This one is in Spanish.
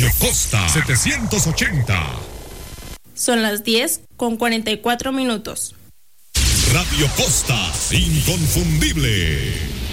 Radio Costa 780. Son las 10:44. Radio Costa, inconfundible.